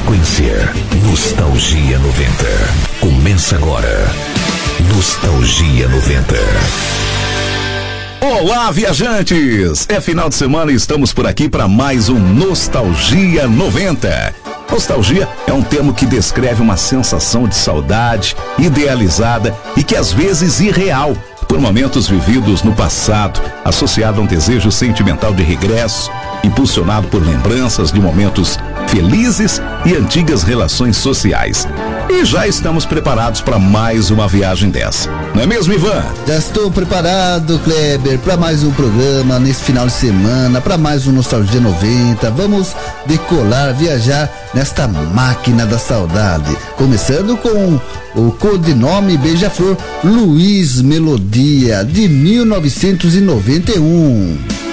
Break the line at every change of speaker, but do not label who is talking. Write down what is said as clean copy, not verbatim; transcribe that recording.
sequência, Nostalgia 90. Começa agora, Nostalgia 90.
Olá, viajantes! É final de semana e estamos por aqui para mais um Nostalgia 90. Nostalgia é um termo que descreve uma sensação de saudade idealizada e que às vezes irreal, por momentos vividos no passado, associado a um desejo sentimental de regresso, impulsionado por lembranças de momentos felizes e antigas relações sociais. E já estamos preparados para mais uma viagem dessa. Não é mesmo, Ivan?
Já estou preparado, Kleber, para mais um programa nesse final de semana, para mais um Nostalgia 90. Vamos decolar, viajar nesta máquina da saudade. Começando com o codinome Beija-Flor, Luiz Melodia, de 1991.